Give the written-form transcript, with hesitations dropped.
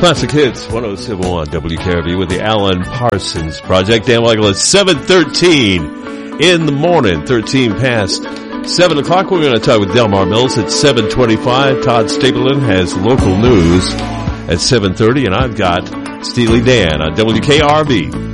Classic Hits, 107.1 WKRV with the Alan Parsons Project. Dan Weigel at 7:13 in the morning, 13 past 7 o'clock. We're going to talk with Delmar Mills at 7:25. Todd Stapleton has local news at 7:30, and I've got Steely Dan on WKRV.